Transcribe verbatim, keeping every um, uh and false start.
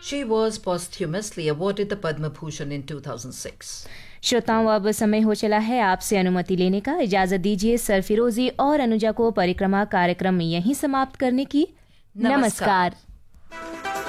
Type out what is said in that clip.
She was posthumously awarded the Padma Bhushan in two thousand six. श्रोताओं, अब समय हो चला है आपसे अनुमति लेने का। इजाजत दीजिए सरफिरोजी और अनुजा को परिक्रमा कार्यक्रम यहीं समाप्त करने की। नमस्कार, नमस्कार।